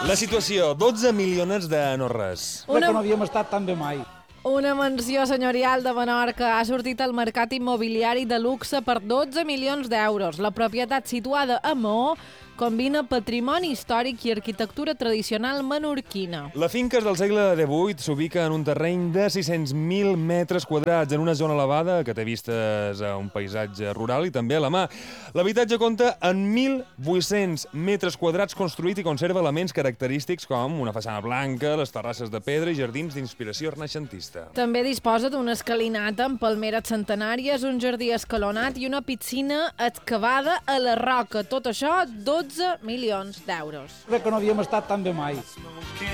La situació, 12 milioners de no res. Crec que no havíem estat tan bé mai. Una mansió senyorial de Menorca ha sortit al mercat immobiliari de luxe per 12 milions d'euros. La propietat situada a Maó combina patrimoni històric i arquitectura tradicional menorquina. La finca és del segle XVIII, s'ubica en un terreny de 600.000 metres quadrats, en una zona elevada que té vistes a un paisatge rural i també a la mà. L'habitatge compta amb 1.800 metres quadrats construït i conserva elements característics com una façana blanca, les terrasses de pedra i jardins d'inspiració renaixentista. També disposa d'una escalinata amb palmeres centenàries, un jardí escalonat i una piscina excavada a la roca. Tot això, 12 milions d'euros. Crec que no havíem estat tan bé mai.